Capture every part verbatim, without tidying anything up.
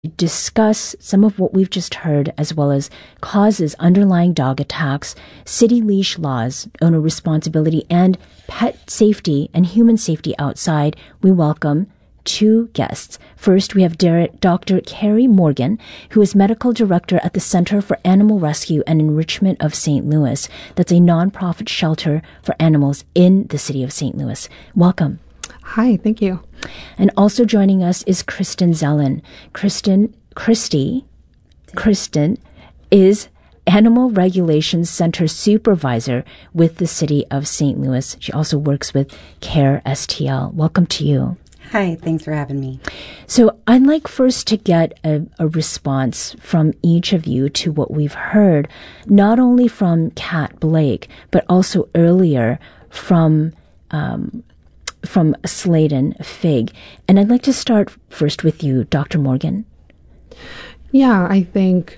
discuss some of what we've just heard, as well as causes underlying dog attacks, city leash laws, owner responsibility, and pet safety and human safety outside, we welcome two guests. First, we have Doctor Carrie Morgan, who is medical director at the Center for Animal Rescue and Enrichment of Saint Louis. That's a nonprofit shelter for animals in the city of Saint Louis. Welcome. Hi, thank you. And also joining us is Kristen Zellen. Kristen, Christy, Kristen is Animal Regulations Center Supervisor with the City of Saint Louis. She also works with CARE S T L. Welcome to you. Hi, thanks for having me. So I'd like first to get a, a response from each of you to what we've heard, not only from Kat Blake, but also earlier from um, from Sladen Fig. And I'd like to start first with you, Doctor Morgan. Yeah, I think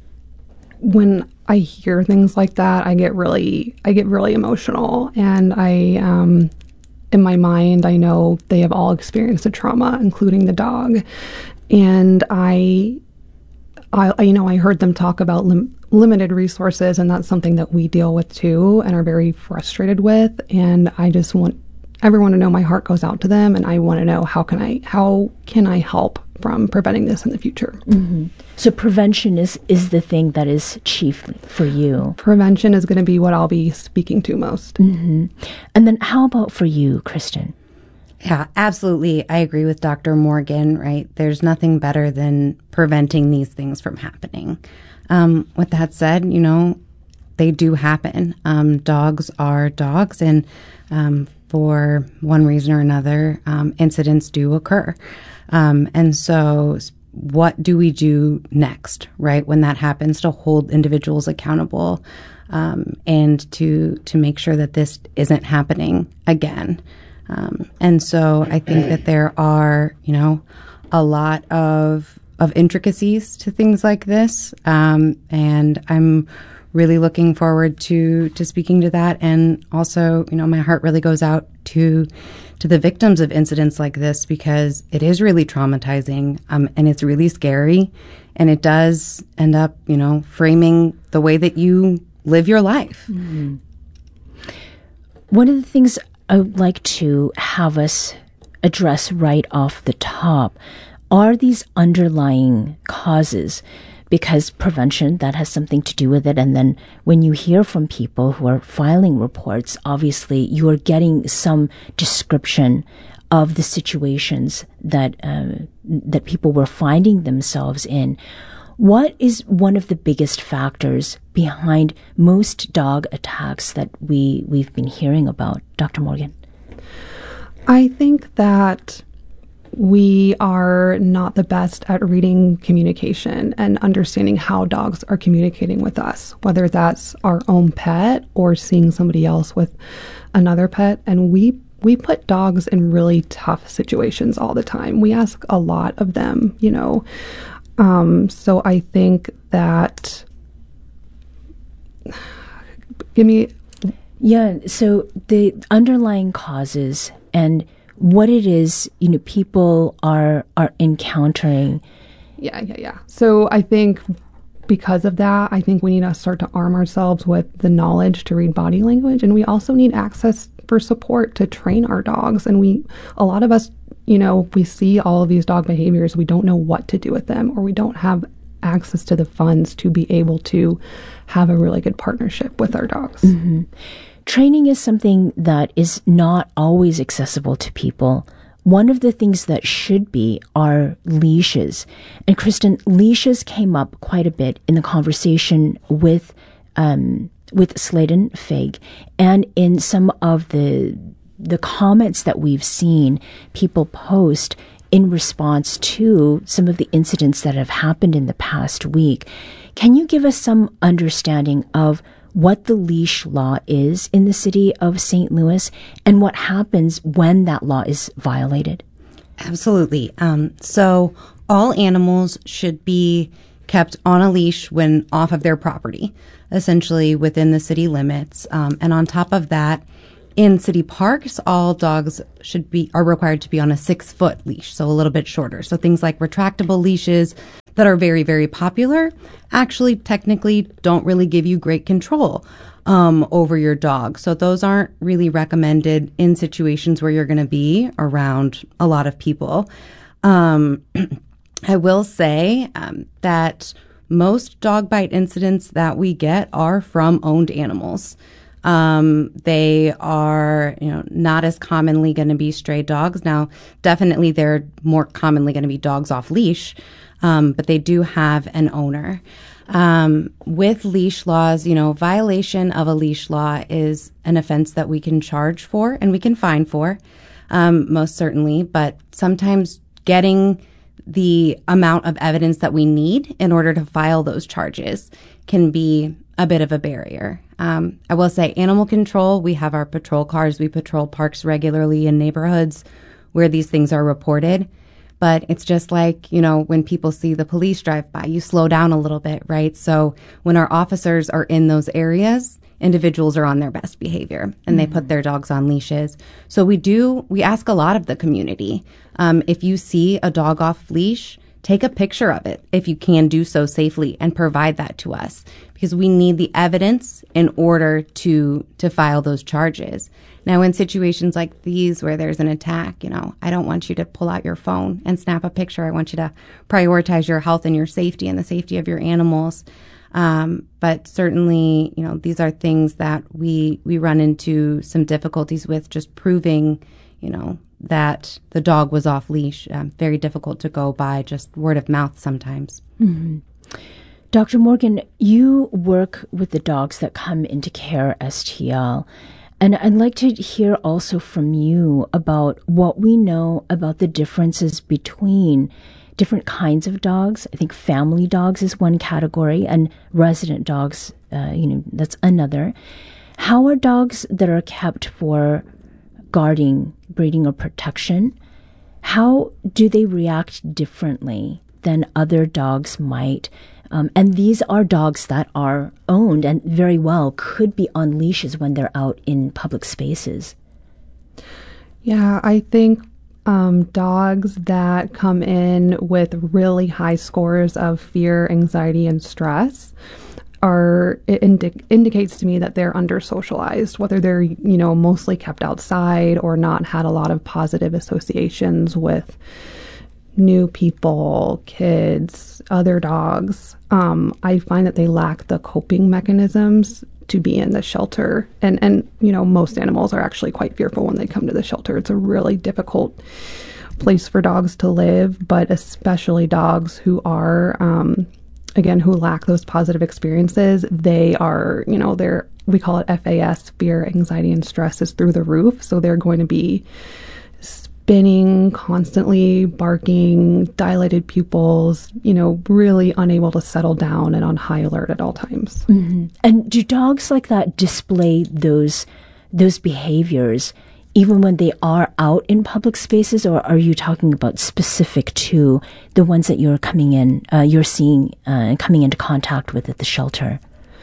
when I hear things like that, I get really, I get really emotional. And I, um, in my mind, I know they have all experienced a trauma, including the dog. And I, I you know, I heard them talk about lim- limited resources, and that's something that we deal with too and are very frustrated with. And I just want everyone to know my heart goes out to them, and I want to know how can I how can I help from preventing this in the future. Mm-hmm. So prevention is is the thing that is chief for you. Prevention is going to be what I'll be speaking to most. Mm-hmm. And then how about for you, Kristen? Yeah, absolutely. I agree with Doctor Morgan, right? There's nothing better than preventing these things from happening. Um, with that said, you know, they do happen. Um, dogs are dogs, and um, for one reason or another, um, incidents do occur. Um, and so what do we do next, right, when that happens, to hold individuals accountable um, and to to make sure that this isn't happening again? Um, and so I think that there are, you know, a lot of of intricacies to things like this. Um, and I'm really looking forward to to speaking to that. And also, you know, my heart really goes out to to the victims of incidents like this, because it is really traumatizing, um, and it's really scary, and it does end up, you know, framing the way that you live your life. Mm-hmm. One of the things I would like to have us address right off the top are these underlying causes, because prevention, that has something to do with it. And then when you hear from people who are filing reports, obviously you are getting some description of the situations that uh, that people were finding themselves in. What is one of the biggest factors behind most dog attacks that we, we've been hearing about, Doctor Morgan? I think that we are not the best at reading communication and understanding how dogs are communicating with us, whether that's our own pet or seeing somebody else with another pet. And we we put dogs in really tough situations all the time. We ask a lot of them, you know. Um, so I think that, give me... Yeah, so the underlying causes and what it is, you know, people are are encountering. Yeah, yeah, yeah. So I think because of that, I think we need to start to arm ourselves with the knowledge to read body language, and we also need access for support to train our dogs. And we, a lot of us, you know, we see all of these dog behaviors, we don't know what to do with them, or we don't have access to the funds to be able to have a really good partnership with our dogs. Mm-hmm. Training is something that is not always accessible to people. One of the things that should be are leashes. And Kristen, leashes came up quite a bit in the conversation with um, with Sladen Fig, and in some of the the comments that we've seen people post in response to some of the incidents that have happened in the past week. Can you give us some understanding of what the leash law is in the city of Saint Louis and what happens when that law is violated? Absolutely. Um, so all animals should be kept on a leash when off of their property, essentially within the city limits. Um, and on top of that, in city parks, all dogs should be are required to be on a six foot leash, so a little bit shorter. So things like retractable leashes that are very, very popular actually technically don't really give you great control um, over your dog. So those aren't really recommended in situations where you're going to be around a lot of people. Um, I will say um, that most dog bite incidents that we get are from owned animals. Um, they are, you know, not as commonly going to be stray dogs. Now, definitely they're more commonly going to be dogs off leash, um, but they do have an owner. Um, with leash laws, you know, violation of a leash law is an offense that we can charge for and we can fine for, um, most certainly, but sometimes getting the amount of evidence that we need in order to file those charges can be a bit of a barrier. Um, I will say animal control, we have our patrol cars. We patrol parks regularly in neighborhoods where these things are reported. But it's just like, you know, when people see the police drive by, you slow down a little bit, right? So when our officers are in those areas, individuals are on their best behavior and mm-hmm. they put their dogs on leashes. So we do, we ask a lot of the community. Um, if you see a dog off leash, take a picture of it if you can do so safely and provide that to us because we need the evidence in order to to file those charges. Now, in situations like these where there's an attack, you know, I don't want you to pull out your phone and snap a picture. I want you to prioritize your health and your safety and the safety of your animals. Um, but certainly, you know, these are things that we we run into some difficulties with just proving, you know, that the dog was off leash. Um, very difficult to go by just word of mouth sometimes. Mm-hmm. Doctor Morgan, you work with the dogs that come into Care S T L. And I'd like to hear also from you about what we know about the differences between different kinds of dogs. I think family dogs is one category and resident dogs, uh, you know, that's another. How are dogs that are kept for guarding, breeding, or protection, how do they react differently than other dogs might? Um, and these are dogs that are owned and very well could be on leashes when they're out in public spaces. Yeah, I think um, dogs that come in with really high scores of fear, anxiety, and stress are, it indi- indicates to me that they're under-socialized, whether they're, you know, mostly kept outside or not had a lot of positive associations with new people, kids, other dogs. Um, I find that they lack the coping mechanisms to be in the shelter. And, and, you know, most animals are actually quite fearful when they come to the shelter. It's a really difficult place for dogs to live, but especially dogs who are, um, again, who lack those positive experiences. They are, you know, they're, we call it F A S, fear, anxiety, and stress is through the roof. So they're going to be spinning, constantly barking, dilated pupils, you know, really unable to settle down and on high alert at all times. Mm-hmm. And do dogs like that display those those behaviors even when they are out in public spaces, or are you talking about specific to the ones that you're coming in, uh, you're seeing uh, and coming into contact with at the shelter?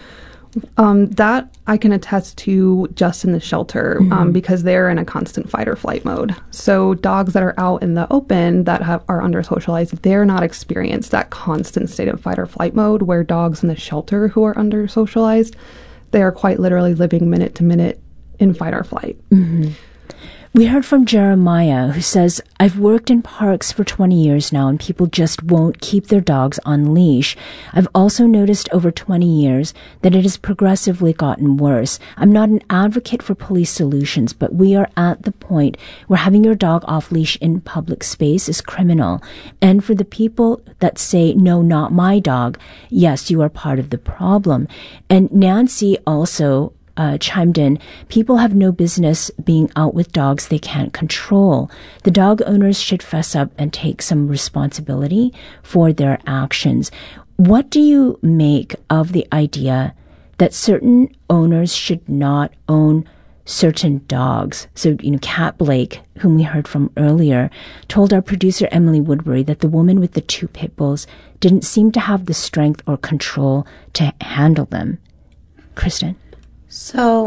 Um, that I can attest to just in the shelter, mm-hmm. um, because they're in a constant fight or flight mode. So dogs that are out in the open that have, are under socialized, they're not experienced that constant state of fight or flight mode, where dogs in the shelter who are under socialized, they are quite literally living minute to minute in fight or flight. Mm-hmm. We heard from Jeremiah, who says, I've worked in parks for twenty years now, and people just won't keep their dogs on leash. I've also noticed over twenty years that it has progressively gotten worse. I'm not an advocate for police solutions, but we are at the point where having your dog off leash in public space is criminal. And for the people that say, no, not my dog, yes, you are part of the problem. And Nancy also Uh, chimed in, people have no business being out with dogs they can't control. The dog owners should fess up and take some responsibility for their actions. What do you make of the idea that certain owners should not own certain dogs? So, you know, Kat Blake, whom we heard from earlier, told our producer Emily Woodbury that the woman with the two pit bulls didn't seem to have the strength or control to handle them. Kristen? So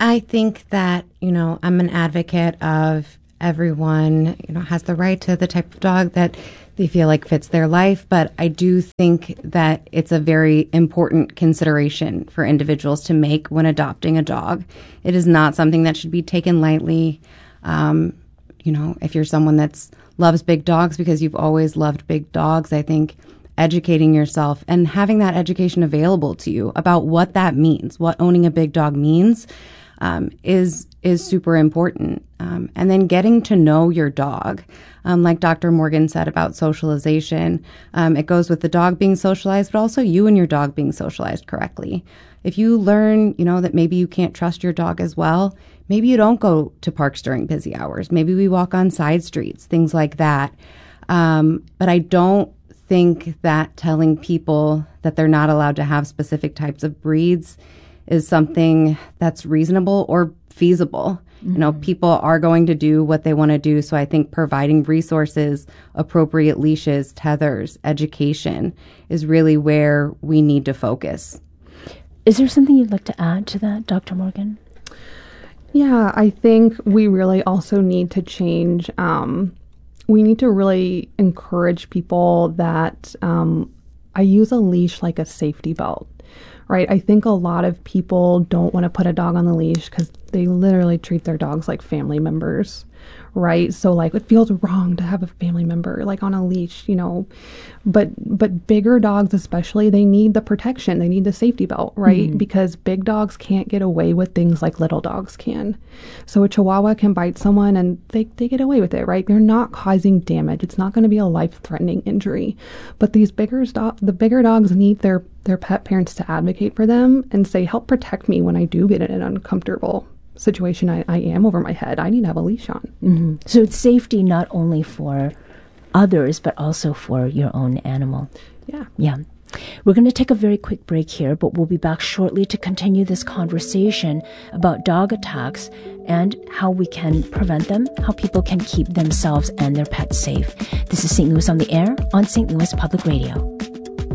I think that, you know, I'm an advocate of everyone, you know, has the right to the type of dog that they feel like fits their life. But I do think that it's a very important consideration for individuals to make when adopting a dog. It is not something that should be taken lightly. Um, you know, if you're someone that's loves big dogs because you've always loved big dogs, I think educating yourself and having that education available to you about what that means, what owning a big dog means, um, is is super important. Um, and then getting to know your dog. Um, like Doctor Morgan said about socialization, um, it goes with the dog being socialized, but also you and your dog being socialized correctly. If you learn, you know, that maybe you can't trust your dog as well, maybe you don't go to parks during busy hours. Maybe we walk on side streets, things like that. Um, but I don't think that telling people that they're not allowed to have specific types of breeds is something that's reasonable or feasible. Mm-hmm. You know, people are going to do what they want to do. So I think providing resources, appropriate leashes, tethers, education is really where we need to focus. Is there something you'd like to add to that, Doctor Morgan? Yeah, I think we really also need to change. Um, we need to really encourage people that um, I use a leash like a safety belt, right? I think a lot of people don't want to put a dog on the leash because they literally treat their dogs like family members, right? So like it feels wrong to have a family member like on a leash, you know, but but bigger dogs especially, they need the protection, they need the safety belt, right? Mm-hmm. Because big dogs can't get away with things like little dogs can. So a Chihuahua can bite someone and they, they get away with it, right? They're not causing damage. It's not going to be a life-threatening injury. But these bigger do- the bigger dogs need their their pet parents to advocate for them and say, help protect me when I do get in an uncomfortable situation I, I am over my head. I need to have a leash on. Mm-hmm. So it's safety not only for others, but also for your own animal. Yeah. Yeah. We're going to take a very quick break here, but we'll be back shortly to continue this conversation about dog attacks and how we can prevent them, how people can keep themselves and their pets safe. This is Saint Louis on the Air on Saint Louis Public Radio.